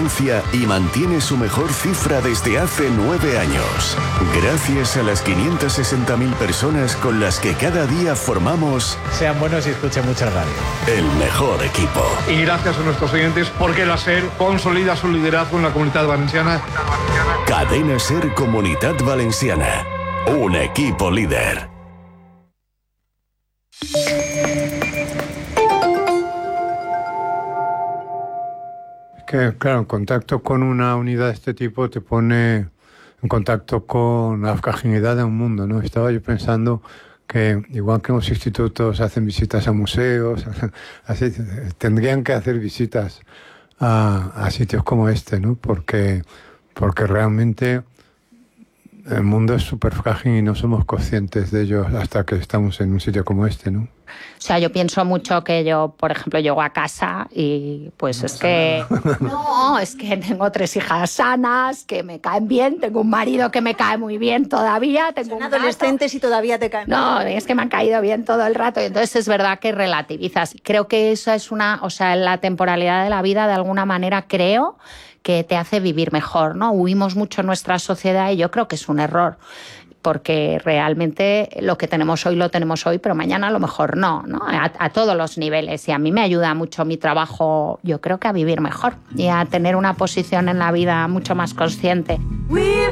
Valencia y mantiene su mejor cifra desde hace 9 años. Gracias a las 560.000 personas con las que cada día formamos... Sean buenos y escuchen mucha radio. El mejor equipo. Y gracias a nuestros oyentes, porque la SER consolida su liderazgo en la Comunitat Valenciana. Cadena SER Comunitat Valenciana. Un equipo líder. Que, claro, en contacto con una unidad de este tipo te pone en contacto con la fragilidad de un mundo, ¿no? Estaba yo pensando que, igual que en los institutos hacen visitas a museos, así, tendrían que hacer visitas a sitios como este, ¿no? Porque realmente el mundo es súper frágil y no somos conscientes de ello hasta que estamos en un sitio como este, ¿no? O sea, yo pienso mucho que yo, por ejemplo, llego a casa y pues no es que... No, es que tengo 3 hijas sanas, que me caen bien, tengo un marido que me cae muy bien todavía, tengo adolescentes y todavía te caen bien. No, es que me han caído bien todo el rato y entonces es verdad que relativizas. Creo que esa es la temporalidad de la vida de alguna manera creo que te hace vivir mejor, ¿no? Huimos mucho en nuestra sociedad y yo creo que es un error, porque realmente lo que tenemos hoy lo tenemos hoy, pero mañana a lo mejor no, ¿no? A todos los niveles. Y a mí me ayuda mucho mi trabajo, yo creo que a vivir mejor y a tener una posición en la vida mucho más consciente.